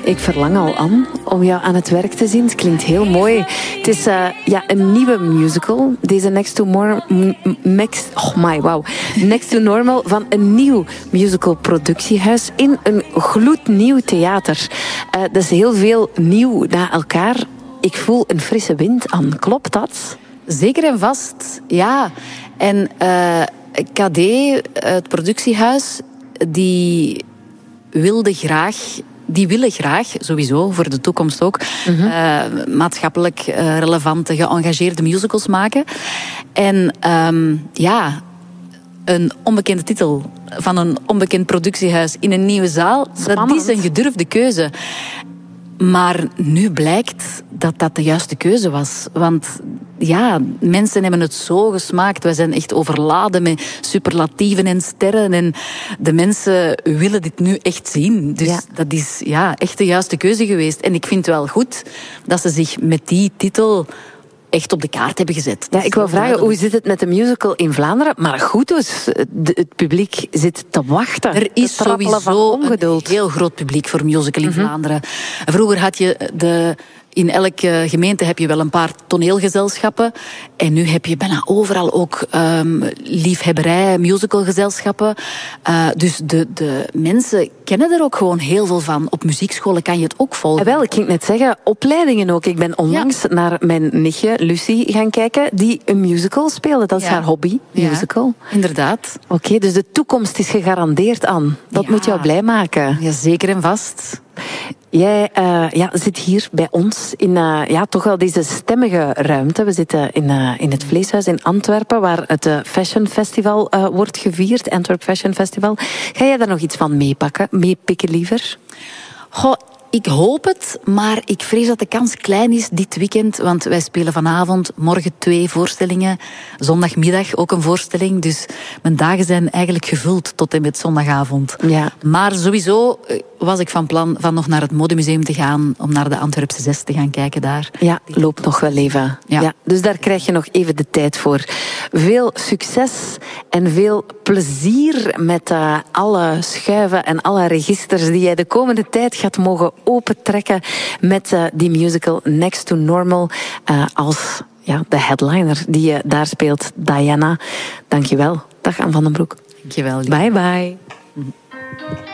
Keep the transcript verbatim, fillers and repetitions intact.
Ik verlang al, Anne, om jou aan het werk te zien. Het klinkt heel mooi. Het is uh, ja, een nieuwe musical. Deze Next to More... Next, oh my, wow. Next to Normal van een nieuw musical productiehuis in een gloednieuw theater. Uh, dat is heel veel nieuw na elkaar. Ik voel een frisse wind, Anne. Klopt dat? Zeker en vast, ja. En uh, K D, het productiehuis, die wilde graag... Die willen graag, sowieso, voor de toekomst ook, mm-hmm. uh, maatschappelijk uh, relevante, geëngageerde musicals maken. En um, ja, een onbekende titel van een onbekend productiehuis in een nieuwe zaal, Spannend. Dat is een gedurfde keuze. Maar nu blijkt dat dat de juiste keuze was. Want ja, mensen hebben het zo gesmaakt. Wij zijn echt overladen met superlatieven en sterren. En de mensen willen dit nu echt zien. Dus ja. dat is ja, echt de juiste keuze geweest. En ik vind wel goed dat ze zich met die titel echt op de kaart hebben gezet. Ja, ik wil vragen, hoe zit het met de musical in Vlaanderen? Maar goed dus, de, het publiek zit te wachten. Er is sowieso een heel groot publiek voor musical in mm-hmm. Vlaanderen. Vroeger had je de... In elke gemeente heb je wel een paar toneelgezelschappen. En nu heb je bijna overal ook um, liefhebberij, musicalgezelschappen. Uh, dus de, de mensen kennen er ook gewoon heel veel van. Op muziekscholen kan je het ook volgen. Wel, ik ging net zeggen, opleidingen ook. Ik ben onlangs ja. naar mijn nichtje Lucie gaan kijken, die een musical speelde. Dat is ja. haar hobby, musical. Ja, inderdaad. Oké, okay, dus de toekomst is gegarandeerd, Anne. Dat ja. moet jou blij maken. Ja, zeker en vast. Jij uh, ja, zit hier bij ons in uh, ja, toch wel deze stemmige ruimte. We zitten in, uh, in het Vleeshuis in Antwerpen, waar het uh, Fashion Festival uh, wordt gevierd. Antwerp Fashion Festival. Ga jij daar nog iets van meepakken, meepikken liever? Goh, ik hoop het, maar ik vrees dat de kans klein is dit weekend. Want wij spelen vanavond, morgen twee voorstellingen. Zondagmiddag ook een voorstelling. Dus mijn dagen zijn eigenlijk gevuld tot en met zondagavond. Ja. Maar sowieso was ik van plan van nog naar het Modemuseum te gaan, om naar de Antwerpse Zes te gaan kijken daar. Ja, loopt nog wel even. Ja. Ja, dus daar krijg je nog even de tijd voor. Veel succes en veel plezier met uh, alle schuiven en alle registers die jij de komende tijd gaat mogen opentrekken met uh, die musical Next to Normal uh, als ja, de headliner die uh, daar speelt, Diana. Dankjewel. Dag Anne van den Broek. Dankjewel. Bye bye.